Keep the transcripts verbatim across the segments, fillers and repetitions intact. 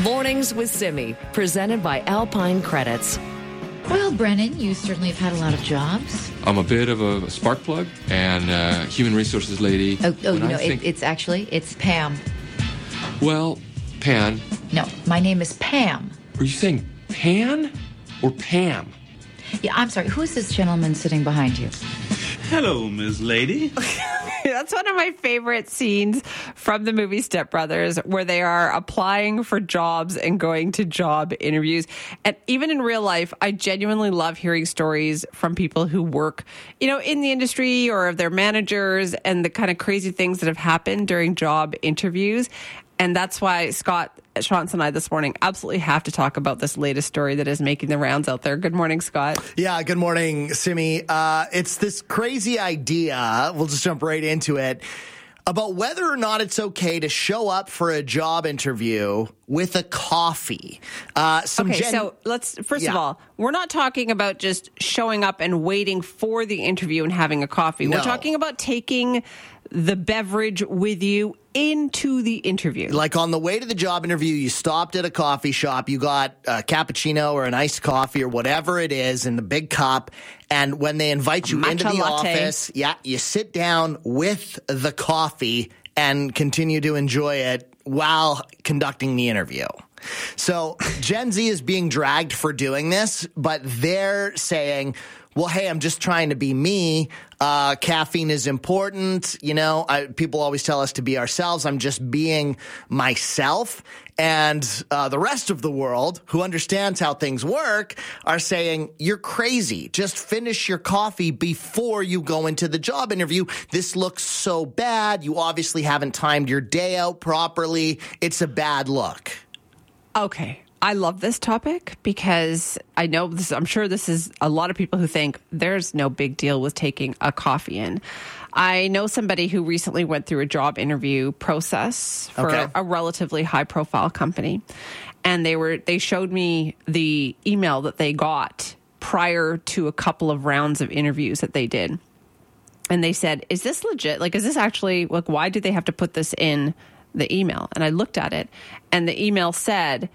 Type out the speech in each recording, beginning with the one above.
Mornings with Simi, presented by Alpine Credits. Well, Brennan, you certainly have had a lot of jobs. I'm a bit of a spark plug and a human resources lady. Oh, oh no, think, it, it's actually, it's Pam. Well, Pan. No, my name is Pam. Are you saying Pan or Pam? Yeah, I'm sorry. Who is this gentleman sitting behind you? Hello, Miss Lady. That's one of my favorite scenes from the movie Step Brothers, where they are applying for jobs and going to job interviews. And even in real life, I genuinely love hearing stories from people who work, you know, in the industry or of their managers and the kind of crazy things that have happened during job interviews. And that's why Scott Shantz and I this morning absolutely have to talk about this latest story that is making the rounds out there. Good morning, Scott. Yeah, good morning, Simi. Uh, it's this crazy idea, we'll just jump right into it, about whether or not it's okay to show up for a job interview with a coffee. Uh, some okay, gen- so let's, first yeah. of all, we're not talking about just showing up and waiting for the interview and having a coffee. No. We're talking about taking the beverage with you into the interview. Like on the way to the job interview, you stopped at a coffee shop, you got a cappuccino or an iced coffee or whatever it is in the big cup, and when they invite you Matcha into the latte. office, yeah, you sit down with the coffee and continue to enjoy it while conducting the interview. So Gen Z is being dragged for doing this, but they're saying, well, hey, I'm just trying to be me. Uh, caffeine is important. You know, I, people always tell us to be ourselves. I'm just being myself. And uh, the rest of the world, who understands how things work, are saying, you're crazy. Just finish your coffee before you go into the job interview. This looks so bad. You obviously haven't timed your day out properly. It's a bad look. Okay. I love this topic because I know this, I'm sure this is a lot of people who think there's no big deal with taking a coffee in. I know somebody who recently went through a job interview process for Okay. a relatively high profile company. And they were, they showed me the email that they got prior to a couple of rounds of interviews that they did. And they said, is this legit? Like, is this actually, like, why do they have to put this in the email? And I looked at it and the email said,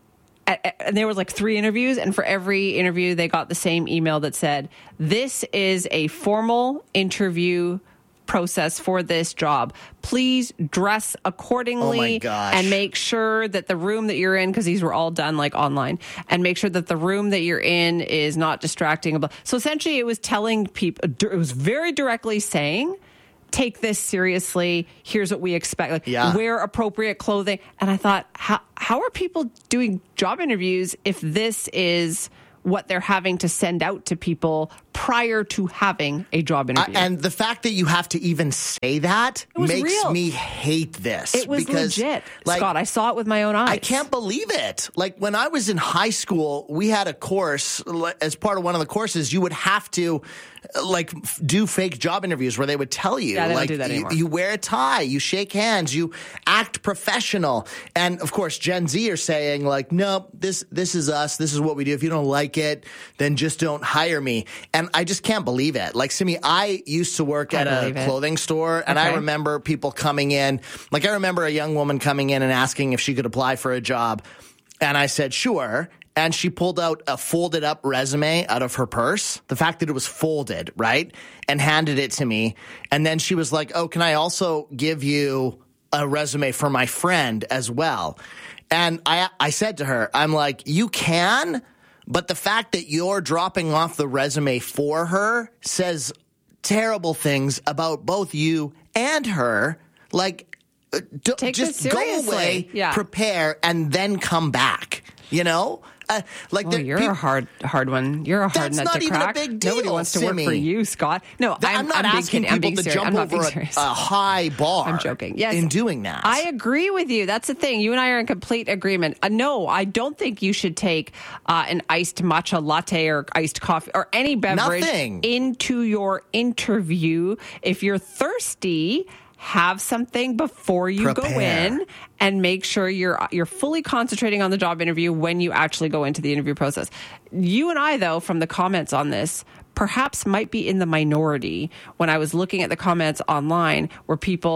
and there was like three interviews, and for every interview, they got the same email that said, this is a formal interview process for this job. Please dress accordingly. Oh my gosh. And make sure that the room that you're in, because these were all done like online, and make sure that the room that you're in is not distracting. So essentially, it was telling people, it was very directly saying, take this seriously. Here's what we expect. Like, yeah. Wear appropriate clothing. And I thought, how how are people doing job interviews if this is what they're having to send out to people prior to having a job interview? Uh, and the fact that you have to even say that makes real. me hate this. It was because, legit. like, Scott, I saw it with my own eyes. I can't believe it. Like when I was in high school, we had a course, as part of one of the courses, you would have to like do fake job interviews where they would tell you, Yeah, they don't like do that you, anymore. you wear a tie, you shake hands, you act professional. And of course, Gen Z are saying like, no, this, this is us. This is what we do. If you don't like it, then just don't hire me. And I just can't believe it. Like, Simi, I used to work I at a believe it. clothing store, and I Okay. remember people coming in. Like, I remember a young woman coming in and asking if she could apply for a job. And I said, sure. And she pulled out a folded up resume out of her purse, the fact that it was folded, right? And handed it to me. And then she was like, oh, can I also give you a resume for my friend as well? And I, I said to her, I'm like, you can, but the fact that you're dropping off the resume for her says terrible things about both you and her. Like, uh, d- Take just this go seriously. away, Yeah. prepare, and then come back. You know, uh, like Oh, there- you're peop- a hard, hard one. You're a hard That's nut not to even a crack. big Nobody deal, wants to work Simi. for you, Scott. No, Th- I'm, I'm not I'm being asking kidding. I'm people being to serious. jump I'm not being over a, serious. a high bar. I'm joking. Yes. in doing that. I agree with you. That's the thing. You and I are in complete agreement. Uh, no, I don't think you should take uh, an iced matcha latte or iced coffee or any beverage Nothing. into your interview. If you're thirsty, have something before you go Prepare. in, and make sure you're you're fully concentrating on the job interview when you actually go into the interview process. You and I, though, from the comments on this, perhaps might be in the minority when I was looking at the comments online where people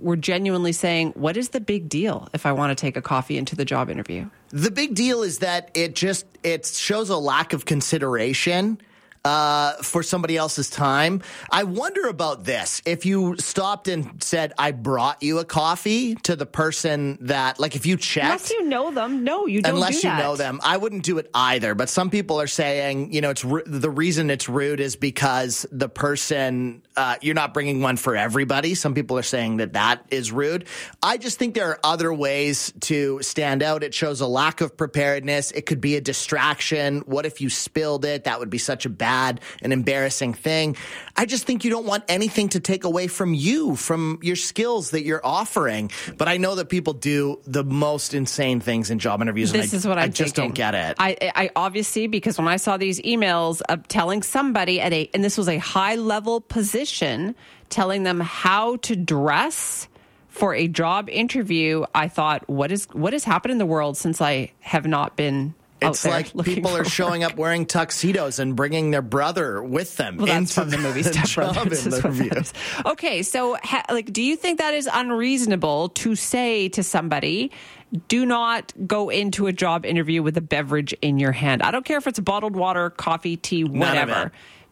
were genuinely saying, what is the big deal if I want to take a coffee into the job interview? The big deal is that it just it shows a lack of consideration Uh, for somebody else's time. I wonder about this. If you stopped and said, I brought you a coffee to the person that, like if you checked. Unless you know them. No, you don't Unless do you that. know them. I wouldn't do it either. But some people are saying, you know, it's ru- the reason it's rude is because the person, uh, you're not bringing one for everybody. Some people are saying that that is rude. I just think there are other ways to stand out. It shows a lack of preparedness. It could be a distraction. What if you spilled it? That would be such a bad an embarrassing thing. I just think you don't want anything to take away from you, from your skills that you're offering. But I know that people do the most insane things in job interviews. This and I, is what I'm I just thinking. don't get it. I, I obviously, because when I saw these emails of telling somebody at a, and this was a high level position, telling them how to dress for a job interview, I thought, what is what has happened in the world since I have not been It's like people are showing up wearing tuxedos and bringing their brother with them well, into from the movie Step job Brothers. interview. Okay, so ha, like, do you think that is unreasonable to say to somebody, do not go into a job interview with a beverage in your hand? I don't care if it's bottled water, coffee, tea, whatever.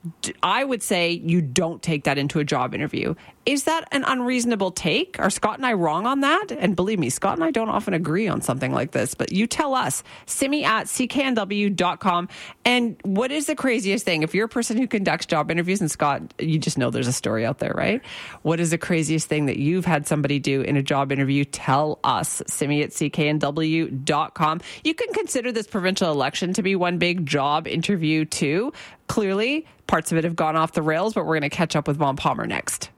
I would say you don't take that into a job interview. Is that an unreasonable take? Are Scott and I wrong on that? And believe me, Scott and I don't often agree on something like this, but you tell us. Simi at C K N W dot com. And what is the craziest thing? If you're a person who conducts job interviews, and Scott, you just know there's a story out there, right? What is the craziest thing that you've had somebody do in a job interview? Tell us. Simi at C K N W dot com. You can consider this provincial election to be one big job interview too. Clearly, parts of it have gone off the rails, but we're going to catch up with Vaughn Palmer next.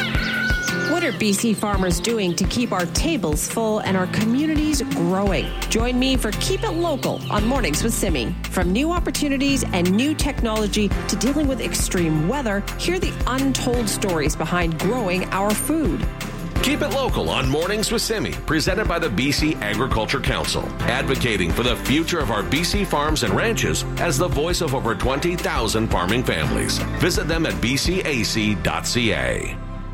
What are B C farmers doing to keep our tables full and our communities growing? Join me for Keep It Local on Mornings with Simi. From new opportunities and new technology to dealing with extreme weather, hear the untold stories behind growing our food. Keep it local on Mornings with Simi, presented by the B C Agriculture Council, advocating for the future of our B C farms and ranches as the voice of over twenty thousand farming families. Visit them at b c a c dot c a.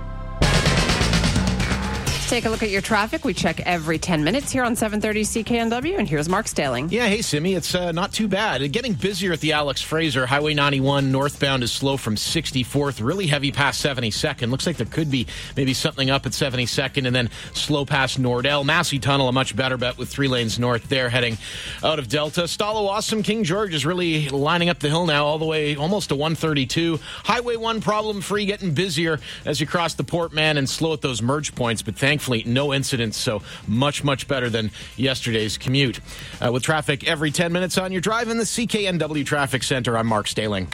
Take a look at your traffic. We check every ten minutes here on seven thirty C K N W, and here's Mark Staling. Yeah, hey, Simi. It's uh, not too bad. Getting busier at the Alex Fraser. Highway ninety-one northbound is slow from sixty-fourth. Really heavy past seventy-second. Looks like there could be maybe something up at seventy-second, and then slow past Nordell. Massey Tunnel, a much better bet with three lanes north there heading out of Delta. Stalo Awesome King George is really lining up the hill now all the way almost to one thirty-two. Highway one problem-free, getting busier as you cross the Portman and slow at those merge points, but thank Thankfully, no incidents, so much, much better than yesterday's commute. Uh, with traffic every ten minutes on your drive in the C K N W Traffic Center, I'm Mark Staling.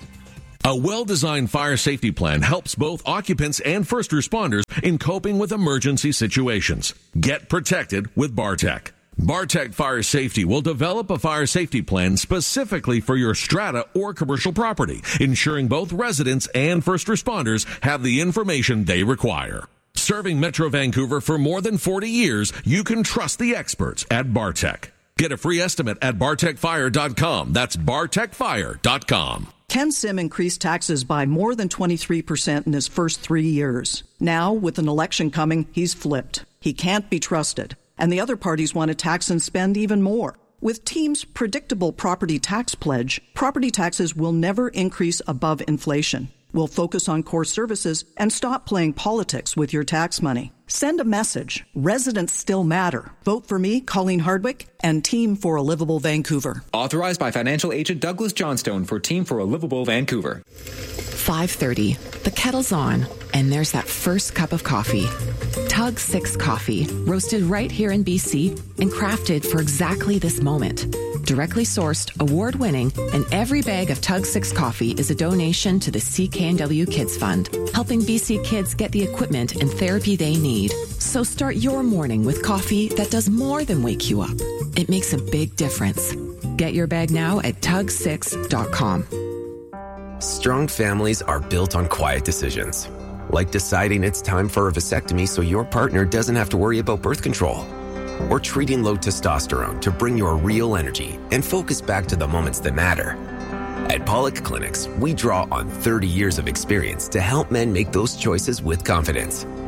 A well-designed fire safety plan helps both occupants and first responders in coping with emergency situations. Get protected with Bartec. Bartec Fire Safety will develop a fire safety plan specifically for your strata or commercial property, ensuring both residents and first responders have the information they require. Serving Metro Vancouver for more than forty years, you can trust the experts at Bartec. Get a free estimate at bartec fire dot com. That's bartec fire dot com. Ken Sim increased taxes by more than twenty-three percent in his first three years. Now, with an election coming, he's flipped. He can't be trusted. And the other parties want to tax and spend even more. With Team's predictable property tax pledge, property taxes will never increase above inflation. We'll focus on core services and stop playing politics with your tax money. Send a message. Residents still matter. Vote for me, Colleen Hardwick, and Team for a Livable Vancouver. Authorized by financial agent Douglas Johnstone for Team for a Livable Vancouver. five thirty. The kettle's on, and there's that first cup of coffee. Tug Six Coffee, roasted right here in B C and crafted for exactly this moment. Directly sourced, award-winning, and every bag of Tug Six Coffee is a donation to the C K N W Kids Fund, helping B C kids get the equipment and therapy they need. So start your morning with coffee that does more than wake you up. It makes a big difference. Get your bag now at tug six dot com. Strong families are built on quiet decisions, like deciding it's time for a vasectomy so your partner doesn't have to worry about birth control. Or treating low testosterone to bring your real energy and focus back to the moments that matter. At Pollock Clinics, we draw on thirty years of experience to help men make those choices with confidence.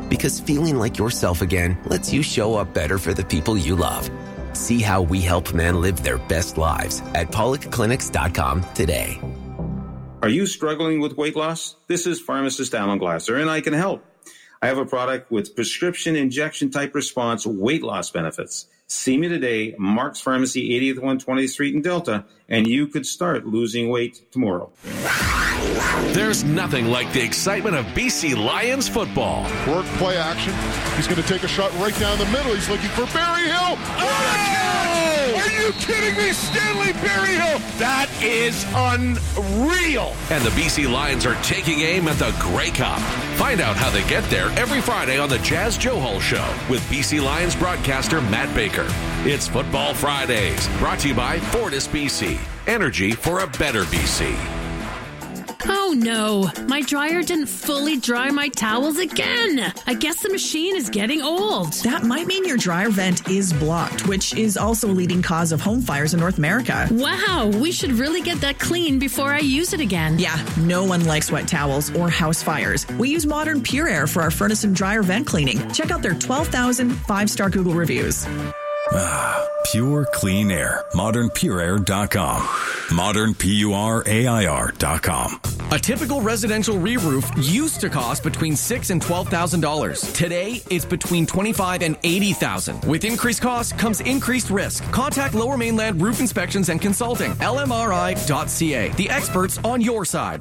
Because feeling like yourself again lets you show up better for the people you love. See how we help men live their best lives at pollock clinics dot com today. Are you struggling with weight loss? This is pharmacist Alan Glasser, and I can help. I have a product with prescription injection type response weight loss benefits. See me today, Mark's Pharmacy, eightieth one twentieth Street in Delta, and you could start losing weight tomorrow. There's nothing like the excitement of B C Lions football. Work play action. He's going to take a shot right down the middle. He's looking for Barry Hill. Oh! Are you kidding me? Stanley Berryhill. That is unreal. And the B C Lions are taking aim at the Grey Cup. Find out how they get there every Friday on the Jazz Joe Hall Show with B C Lions broadcaster Matt Baker. It's Football Fridays, brought to you by Fortis B C. Energy for a better B C. Oh no, my dryer didn't fully dry my towels again. I guess the machine is getting old. That might mean your dryer vent is blocked, which is also a leading cause of home fires in North America. Wow, we should really get that clean before I use it again. Yeah, no one likes wet towels or house fires. We use Modern Pure Air for our furnace and dryer vent cleaning. Check out their twelve thousand five-star Google reviews. Ah, pure clean air. modern pure air dot com. modern pure dot com. A typical residential re-roof used to cost between six thousand dollars and twelve thousand dollars. Today, it's between twenty-five thousand dollars and eighty thousand dollars. With increased costs comes increased risk. Contact Lower Mainland Roof Inspections and Consulting, L M R I dot C A. The experts on your side.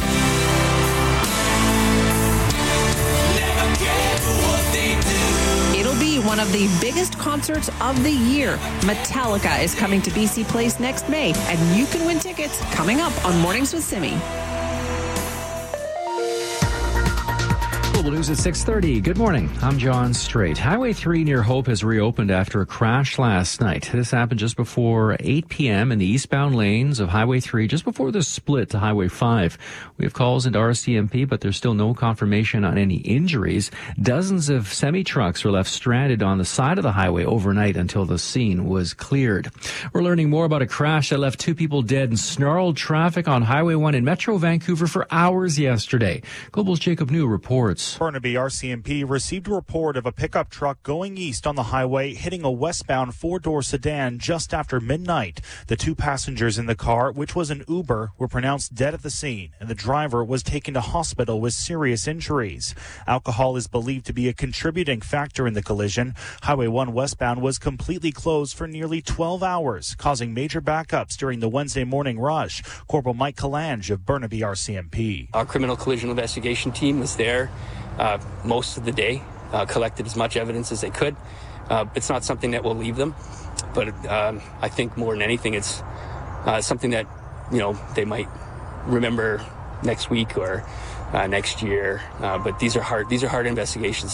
It'll be one of the biggest concerts of the year. Metallica is coming to B C Place next May, and you can win tickets coming up on Mornings with Simi. Global News at six thirty. Good morning. I'm John Strait. Highway three near Hope has reopened after a crash last night. This happened just before eight p.m. in the eastbound lanes of Highway three, just before the split to Highway five. We have calls into R C M P, but there's still no confirmation on any injuries. Dozens of semi-trucks were left stranded on the side of the highway overnight until the scene was cleared. We're learning more about a crash that left two people dead and snarled traffic on Highway one in Metro Vancouver for hours yesterday. Global's Jacob New reports. Burnaby R C M P received a report of a pickup truck going east on the highway hitting a westbound four-door sedan just after midnight. The two passengers in the car, which was an Uber, were pronounced dead at the scene, and the driver was taken to hospital with serious injuries. Alcohol is believed to be a contributing factor in the collision. Highway one westbound was completely closed for nearly twelve hours, causing major backups during the Wednesday morning rush. Corporal Mike Kalange of Burnaby R C M P. Our criminal collision investigation team was there Uh, most of the day, uh, collected as much evidence as they could. Uh, it's not something that will leave them, but um, I think more than anything, it's uh, something that, you know, they might remember next week or uh, next year. Uh, but these are hard. These are hard investigations.